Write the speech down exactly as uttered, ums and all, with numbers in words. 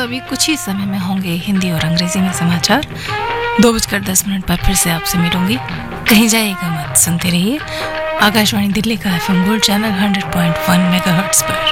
दोस्तों अभी कुछ ही समय में होंगे हिंदी और अंग्रेजी में समाचार। दो बजकर दस मिनट पर फिर से आपसे मिलूंगी। कहीं जाइएगा मत, सुनते रहिए आकाशवाणी दिल्ली का FM gold channel hundred point one megahertz पर।